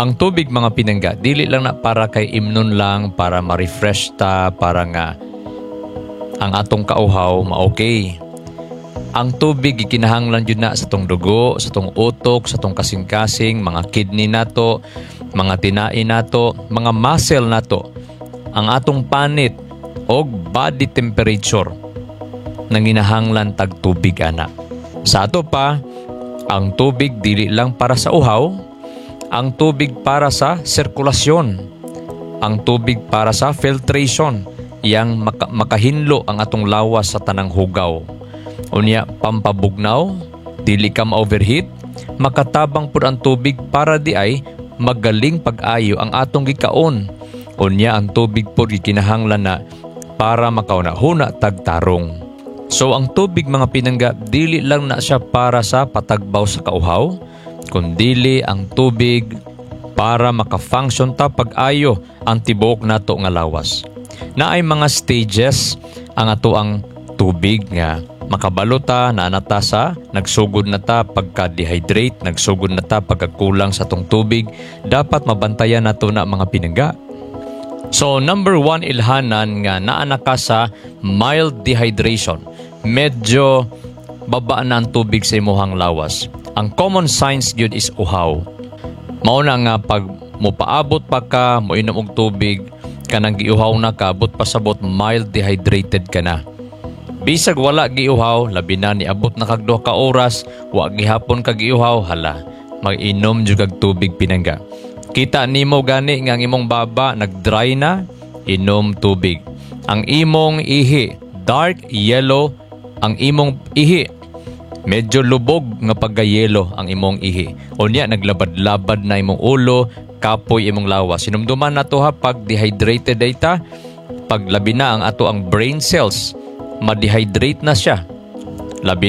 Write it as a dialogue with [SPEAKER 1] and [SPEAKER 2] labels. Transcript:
[SPEAKER 1] Ang tubig mga pinangga, dili lang na para kay imnon lang, para ma-refresh ta, para nga ang atong kauhaw ma-okay. Ang tubig gikinahanglan jud na sa tong dugo, sa tong utok, sa tong kasing-kasing, mga kidney nato, mga tinae nato, mga muscle nato, ang atong panit og body temperature nang ginahanglan tag tubig ana. Sa ato pa, ang tubig dili lang para sa uhaw, ang tubig para sa sirkulasyon, ang tubig para sa filtration, yang makahinlo ang atong lawas sa tanang hugaw. Unya pampabugnaw, dili ka ma-overheat, makatabang pud ang tubig para di ay magaling pag-ayo ang atong gikaon. Unya ang tubig pud gikinahanglan na para makauna-huna tagtarong. So ang tubig mga pinangga, dili lang na siya para sa patagbaw sa kauhaw, kundili ang tubig para maka-function ta pag-ayo ang tibuok nato nga lawas. Naay mga stages ang ato ang tubig nga makabalo ta na nata sa nagsugod na ta pagka-dehydrate, nagsugod na ta pagkakulang sa tong tubig, dapat mabantayan nato na mga pinangga. So number 1 ilhanan nga naa na ka sa mild dehydration. Medyo baba na ang tubig sa imuhang lawas. Ang common signs gyud is uhaw. Mao na nga pag mopaabot pa ka, moinom og tubig, kanang giuhaw na ka, abot pasabot mild dehydrated ka na. Bisag wala giuhaw, labi na ni abot na kag 2 ka oras, wa gihapon ka giuhaw, hala, mag-inom jud kag tubig pinangga. Kita nimo gani nga ang imong baba nag-dry na, inom tubig. Ang imong ihi, dark yellow, ang imong ihi, medyo lubog nga pagka-yellow ang imong ihi. Unya naglabad-labad na imong ulo, kapoy imong lawas. Sinumduman na to ha pag dehydrated data, pag labi na ang ato ang brain cells, ma-dehydrate na siya. Labi